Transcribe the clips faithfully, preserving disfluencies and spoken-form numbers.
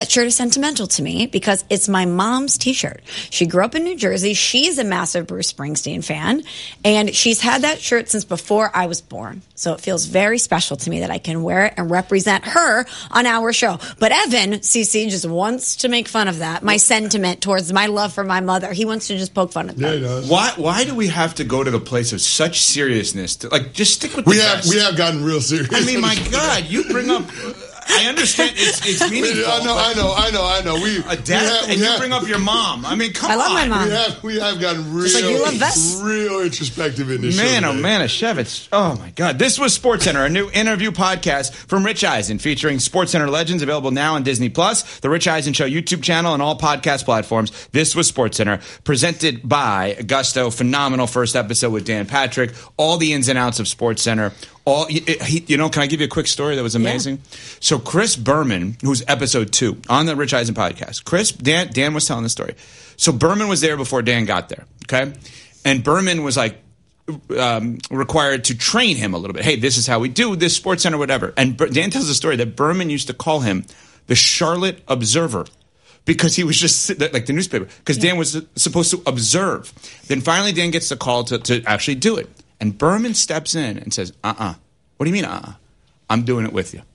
That shirt is sentimental to me because it's my mom's t-shirt. She grew up in New Jersey. She's a massive Bruce Springsteen fan, and she's had that shirt since before I was born. So it feels very special to me that I can wear it and represent her on our show. But Evan, C C, just wants to make fun of that. My sentiment towards my love for my mother. He wants to just poke fun at that. Yeah, he does. Why, why do we have to go to the place of such seriousness? To, like, just stick with the we have best. We have gotten real serious. I mean, my God, you bring up... I understand it's, it's meaningful. I know, I know, I know, I know. We a death, we have, and we you have, bring up your mom. I mean, come I love on. my mom. We have, we have gotten real, like you love vests. real introspective in this Man, show. oh, man, Shevitz. Oh, my God. This was SportsCenter, a new interview podcast from Rich Eisen featuring SportsCenter legends, available now on Disney Plus, the Rich Eisen Show YouTube channel, and all podcast platforms. This was SportsCenter, presented by Gusto. Phenomenal first episode with Dan Patrick. All the ins and outs of SportsCenter. All he, you know, can I give you a quick story that was amazing? Yeah. So Chris Berman, who's episode two on the Rich Eisen podcast, Chris Dan Dan was telling the story. So Berman was there before Dan got there, okay? And Berman was like um, required to train him a little bit. Hey, this is how we do this, SportsCenter, whatever. And Dan tells the story that Berman used to call him the Charlotte Observer, because he was just like the newspaper. Because yeah. Dan was supposed to observe. Then finally Dan gets the call to, to actually do it. And Berman steps in and says, uh-uh. What do you mean, uh-uh? I'm doing it with you.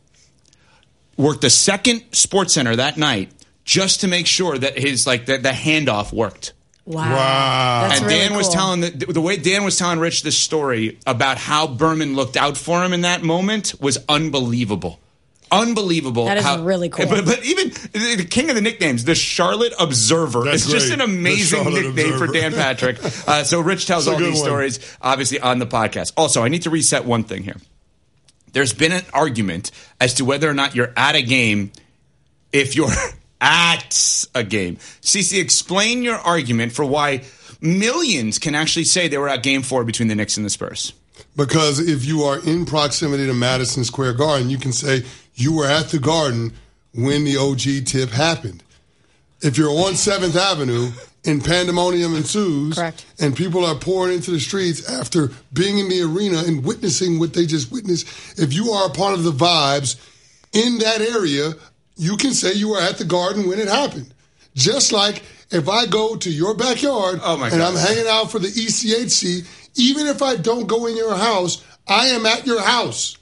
Worked the second SportsCenter that night just to make sure that his like the, the handoff worked. Wow. wow. That's and really Dan cool. was telling the, the way Dan was telling Rich this story about how Berman looked out for him in that moment was unbelievable. Unbelievable. That is how, really cool. But, but even the king of the nicknames, the Charlotte Observer, That's is just great. an amazing nickname Observer. for Dan Patrick. Uh, so Rich tells all these one. stories, obviously, on the podcast. Also, I need to reset one thing here. There's been an argument as to whether or not you're at a game if you're at a game. Cece, explain your argument for why millions can actually say they were at game four between the Knicks and the Spurs. Because if you are in proximity to Madison Square Garden, you can say you were at the Garden when the O G tip happened. If you're on seventh Avenue and pandemonium ensues, Correct. and people are pouring into the streets after being in the arena and witnessing what they just witnessed, if you are a part of the vibes in that area, you can say you were at the Garden when it happened. Just like if I go to your backyard oh my and God. I'm hanging out for the E C H C, even if I don't go in your house, I am at your house.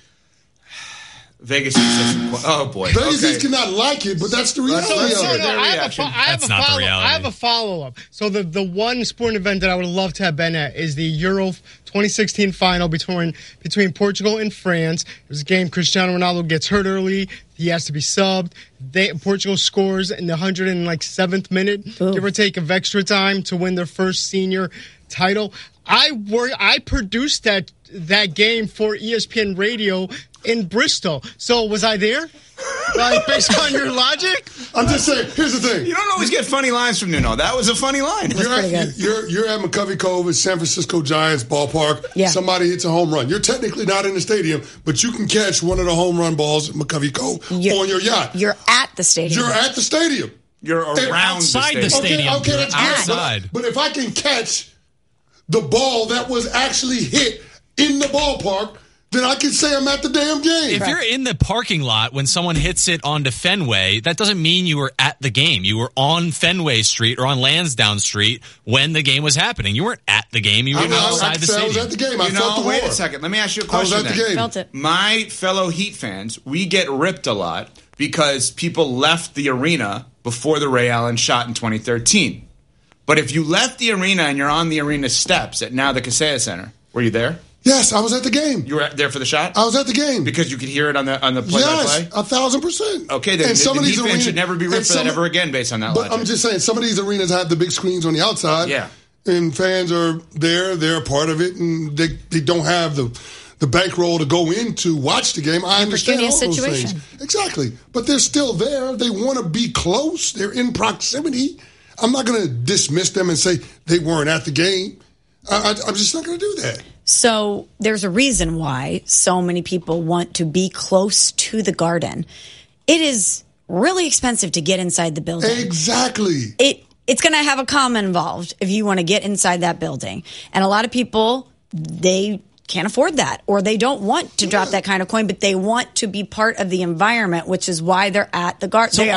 Vegas East, oh boy. Vegas okay. East cannot like it, but that's the reality So, of so, it. no, I have a, fo- I have That's a not the follow. reality. I have a follow up. So the the one sporting event that I would love to have been at is the Euro twenty sixteen final between between Portugal and France. It was a game. Cristiano Ronaldo gets hurt early. He has to be subbed. They, Portugal scores in the hundred and like seventh minute, Ooh. give or take, of extra time to win their first senior title. I were I produced that that game for E S P N Radio in Bristol. So was I there? Like, based on your logic? I'm just saying, here's the thing. You don't always get funny lines from Nuno. That was a funny line. You're pretty at, good. you're, you're at McCovey Cove at San Francisco Giants ballpark. Yeah. Somebody hits a home run. You're technically not in the stadium, but you can catch one of the home run balls at McCovey Cove You're- on your yacht. You're at the stadium. You're at the stadium. You're And around outside the the stadium. stadium. Okay, okay, that's You're good. outside. But, but if I can catch the ball that was actually hit in the ballpark, then I can say I'm at the damn game. If you're in the parking lot when someone hits it onto Fenway, that doesn't mean you were at the game. You were on Fenway Street or on Lansdowne Street when the game was happening. You weren't at the game. You were I, I, outside I, the I was stadium. at the game. I You felt know, the wait war. a second. Let me ask you a I was question at the then. game. Felt it. My fellow Heat fans, we get ripped a lot because people left the arena before the Ray Allen shot in twenty thirteen. But if you left the arena and you're on the arena steps at now the Kaseya Center, were you there? Yes, I was at the game. You were there for the shot? I was at the game. Because you could hear it on the on the play Yes, by play? a thousand percent. Okay, then And the, some the of Heat these fans arenas- should never be and ripped for that some- ever again based on that But logic. I'm just saying, some of these arenas have the big screens on the outside. Yeah. And fans are there, they're a part of it, and they, they don't have the the bankroll to go in to watch the game. I understand all Precarious those situation. things. Exactly. But they're still there. They want to be close. They're in proximity. I'm not going to dismiss them and say they weren't at the game. I, I, I'm just not going to do that. So there's a reason why so many people want to be close to the Garden. It is really expensive to get inside the building. Exactly. It it's going to have a comma involved if you want to get inside that building. And a lot of people, they can't afford that, or they don't want to drop that kind of coin, but they want to be part of the environment, which is why they're at the Garden. So They are all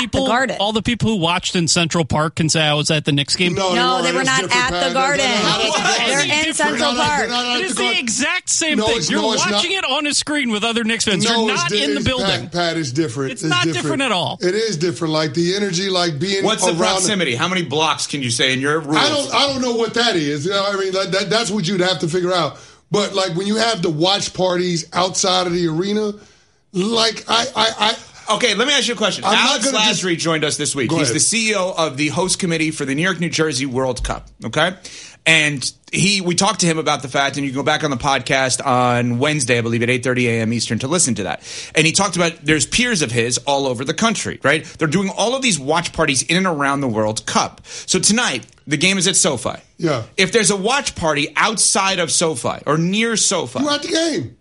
people, Garden. all the people who watched in Central Park can say I was at the Knicks game. No, No, weren't. they were It's not different, at Pat. the Garden. They're not at the Garden. They're in different. Central They're not- Park. they're not at It is the the Garden. exact same No, thing. it's- You're no, it's watching not. it on a screen with other Knicks fans. No, You're it's not di- in the it's- building. Pat, Pat, it's different. It's not different at all. It is different. Like the energy, like being What's the around proximity? How many blocks can you say in your rules? I don't. I don't know what that is. You know, I mean, that, that, that's what you'd have to figure out. But like when you have the watch parties outside of the arena, like I, I, I Okay, let me ask you a question. I'm not Alex gonna Lasry just- joined us this week. Go He's ahead. the C E O of the host committee for the New York, New Jersey World Cup. Okay, and he we talked to him about the fact, and you can go back on the podcast on Wednesday, I believe, at eight thirty a.m. Eastern to listen to that. And he talked about there's peers of his all over the country, right? They're doing all of these watch parties in and around the World Cup. So tonight, the game is at SoFi. Yeah. If there's a watch party outside of SoFi or near SoFi, you're at the game.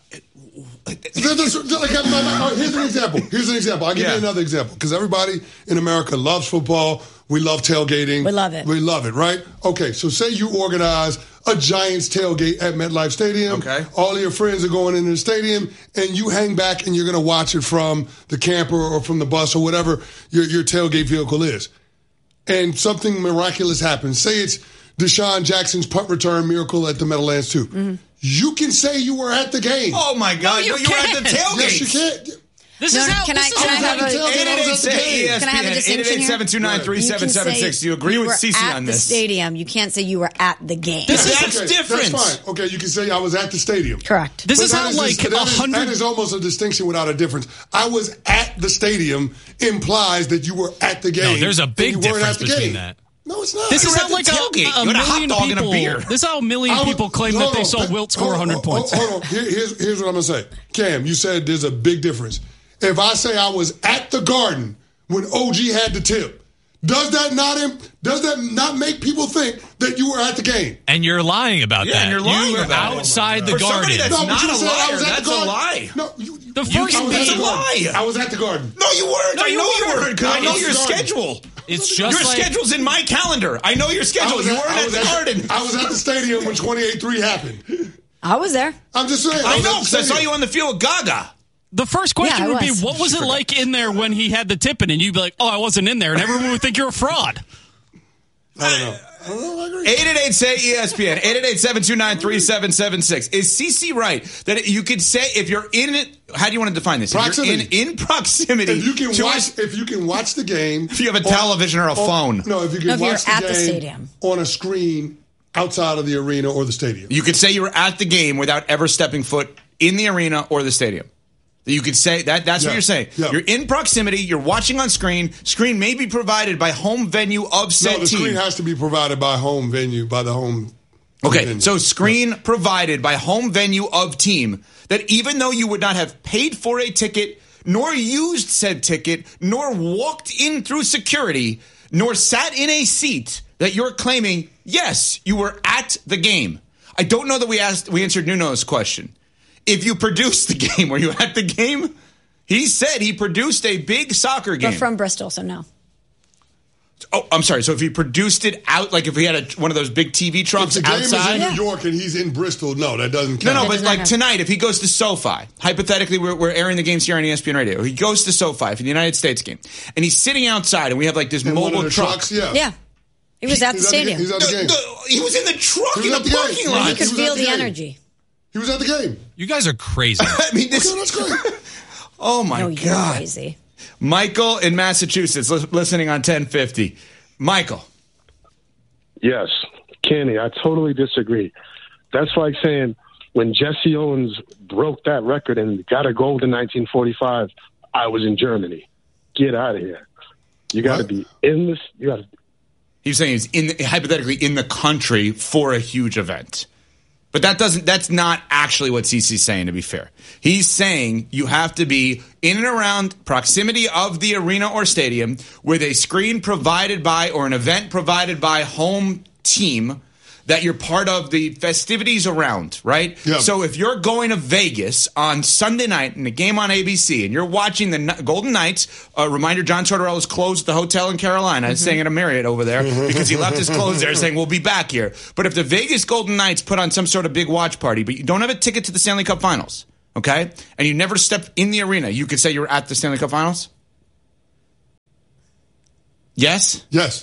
There's- there's- like, my- my- here's an example. Here's an example. I'll give Yeah. you another example because everybody in America loves football. We love tailgating. We love it. We love it, right? Okay, so say you organize a Giants tailgate at MetLife Stadium. Okay. All of your friends are going into the stadium, and you hang back and you're going to watch it from the camper or from the bus or whatever your, your tailgate vehicle is. And something miraculous happens. Say it's Deshaun Jackson's punt return miracle at the Meadowlands two. Mm-hmm. You can say you were at the game. oh my God, you you, you were at the can't. tailgate. Yes, you can. This No, is no, how. can this I- is can I how- have a- I was at the eight eight eight game. Can I have a distinction here? eight eight eight, seven two nine, three seven seven six. Do you agree you with were Cece at on the this? stadium. You can't say you were at the game. This is- That's Okay, different. That's fine. Okay, you can say I was at the stadium. Correct. This But is that how is like just- a that is- That hundred. is almost a distinction without a difference. I was at the stadium implies that you were at the game. No, there's a and big you weren't difference at the between game. that. No, it's not. This You is were how at the like a, tailgate. a You had a hot million dog and a people. beer. This is how a million I was- people claim that hold they on, saw Pat, Wilt score hold one on, hundred points. Hold on. Here- here's, here's what I'm going to say. Cam, you said there's a big difference. If I say I was at the Garden when O G had the tip, does that not imp- does that not make people think that you were at the game? And you're lying about Yeah, that. and you're lying you were about it. outside the For somebody garden. that's No, but not you a said I liar. was at the That's a Garden. lie. No, you, The you- first I was at That's the a Garden. lie. I was at the Garden. No, you weren't. No, I you know you weren't. weren't because I know It's your Garden. schedule. It's Your just like schedule's in my calendar. I know your I schedule. was You at- weren't I at was the Garden. I was at the stadium when twenty-eight three happened. I was there. I'm just saying. I was at know the because I saw stadium. you on the field with Gaga. The first question Yeah, I would be, was. what was it like in there when he had the tipping? And you'd be like, oh, I wasn't in there. And everyone would think you're a fraud. I don't know. I don't know. I agree. eight eight eight say E S P N. eight eight eight, seven two nine, three seven seven six. Is Cece right that you could say if you're in it, how do you want to define this? If Proximity. you're in, in proximity. If you can to watch, a- if you can watch the game, If you have a on- television or a on- phone. No, if you can No, if you're watch the at the game stadium. on a screen outside of the arena or the stadium. You could say you were at the game without ever stepping foot in the arena or the stadium. You could say that. That's Yeah. what you're saying. Yeah. You're in proximity. You're watching on screen. Screen may be provided by home venue of said No, the team. screen has to be provided by home venue, by the home. Okay, venue. so screen provided by home venue of team that even though you would not have paid for a ticket, nor used said ticket, nor walked in through security, nor sat in a seat, that you're claiming, yes, you were at the game. I don't know that we asked, we answered Nuno's question. If you produced the game, were you at the game? He said he produced a big soccer game. But from Bristol, so no. Oh, I'm sorry. So if he produced it out, like if we had a, one of those big T V If trucks the game outside. is in New York and he's in Bristol, no, that doesn't No, count. no, That but does like not have- tonight, if he goes to SoFi, hypothetically, we're, we're airing the games here on E S P N Radio. He goes to SoFi for the United States game, and he's sitting outside, and we have like this In one mobile of the truck. trucks, yeah. Yeah. He was at the He's at the stadium. game. He's at the The- game. the- he was in the truck He in was the at the parking game. lot. He He could was feel at the the game. energy. He was at the game. you guys are crazy. I mean, this. Okay, that's great. Oh my No, you're God, crazy. Michael in Massachusetts, li- listening on ten fifty. Michael, Yes, Kenny, I totally disagree. That's like saying when Jesse Owens broke that record and got a gold in nineteen forty-five, I was in Germany. Get out of here. You got to What? be in this. You got to. he's saying he's in the, hypothetically in the country for a huge event. But that doesn't. That's not actually what Cece's saying. To be fair, he's saying you have to be in and around proximity of the arena or stadium with a screen provided by or an event provided by home team that you're part of the festivities around, right? Yeah. So if you're going to Vegas on Sunday night in a game on A B C and you're watching the Kn- Golden Knights, a reminder, John Tortorella's closed the hotel in Carolina, Mm-hmm. staying at a Marriott over there because he left his clothes there saying, we'll be back here. But if the Vegas Golden Knights put on some sort of big watch party, but you don't have a ticket to the Stanley Cup Finals, okay, and you never stepped in the arena, you could say you're at the Stanley Cup Finals? Yes? Yes.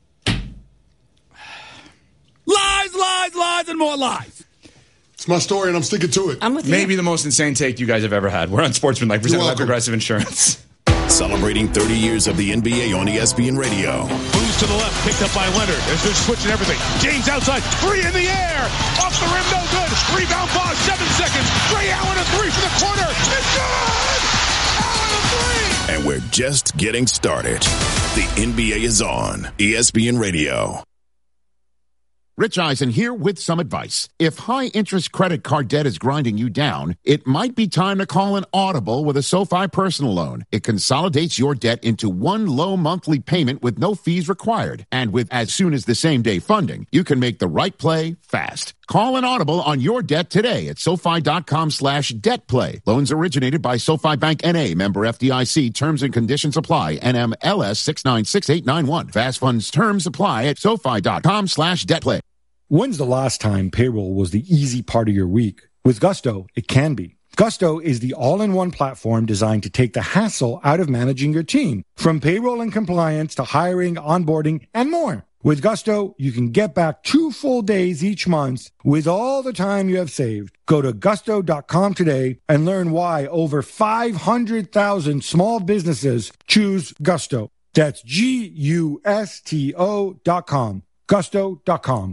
Lies, lies, lies, and more lies. It's my story, and I'm sticking to it. I'm with Maybe you. the most insane take you guys have ever had. We're on Sportsmanlike, presented by welcome. Progressive Insurance. Celebrating thirty years of the N B A on E S P N Radio. Moves to the left, picked up by Leonard as they're switching everything. James outside, three in the air, off the rim, no good. Rebound pause, seven seconds. Ray Allen a three for the corner. It's good! Allen a three! And we're just getting started. The N B A is on E S P N Radio. Rich Eisen here with some advice. If high-interest credit card debt is grinding you down, it might be time to call an Audible with a SoFi personal loan. It consolidates your debt into one low monthly payment with no fees required. And with as soon as the same-day funding, you can make the right play fast. Call an Audible on your debt today at SoFi.com slash debt play. Loans originated by SoFi Bank N A, member F D I C. Terms and conditions apply. N M L S six nine six eight nine one. Fast funds terms apply at SoFi.com slash debt play. When's the last time payroll was the easy part of your week? With Gusto, it can be. Gusto is the all-in-one platform designed to take the hassle out of managing your team, from payroll and compliance to hiring, onboarding, and more. With Gusto, you can get back two full days each month with all the time you have saved. Go to gusto dot com today and learn why over five hundred thousand small businesses choose Gusto. That's G U S T O dot com. gusto dot com.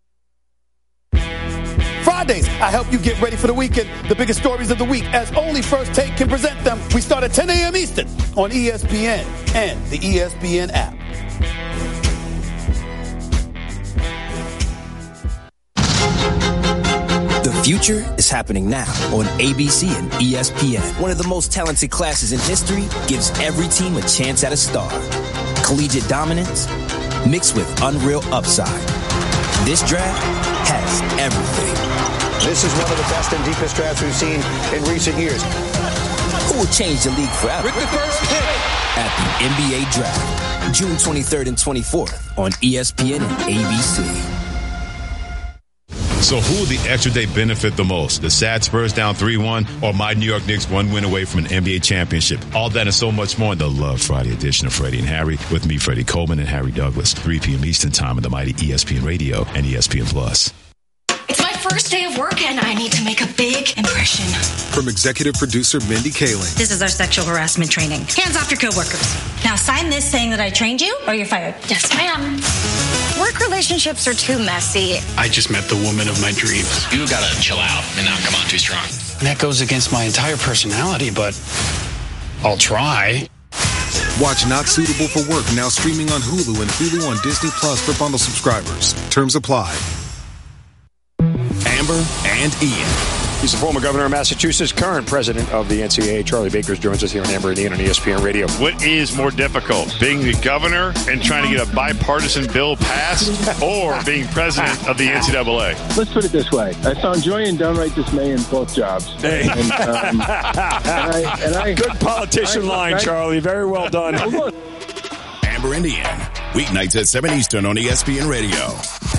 Fridays, I help you get ready for the weekend. The biggest stories of the week, as only First Take can present them. We start at ten a.m. Eastern on E S P N and the E S P N app. The future is happening now on A B C and E S P N. One of the most talented classes in history gives every team a chance at a star. Collegiate dominance mixed with unreal upside. This draft has everything. This is one of the best and deepest drafts we've seen in recent years. Who will change the league forever? With the first pick at the N B A Draft, June twenty-third and twenty-fourth on E S P N and A B C. So who will the extra day benefit the most? The sad Spurs down three one or my New York Knicks one win away from an N B A championship? All that and so much more in the Love Friday edition of Freddie and Harry with me, Freddie Coleman and Harry Douglas, three p.m. Eastern time on the mighty E S P N Radio and E S P N Plus. It's my first day of work and I need to make a big impression. From executive producer Mindy Kaling. This is our sexual harassment training. Hands off your coworkers. Now sign this saying that I trained you or you're fired. Yes, ma'am. Work relationships are too messy. I just met the woman of my dreams. You gotta chill out and not come on too strong. And that goes against my entire personality, but I'll try. Watch Not Suitable for Work now streaming on Hulu and Hulu on Disney Plus for bundle subscribers. Terms apply. Amber and Ian. He's the former governor of Massachusetts, current president of the N C double A. Charlie Baker joins us here on Amber and Ian on E S P N Radio. What is more difficult, being the governor and trying to get a bipartisan bill passed, or being president of the N C double A? Let's put it this way. I found joy and downright dismay in both jobs. Hey. And, um, and I, and I, Good politician I, line, I, Charlie. Very well done. Amber and Ian. Weeknights at seven Eastern on E S P N Radio.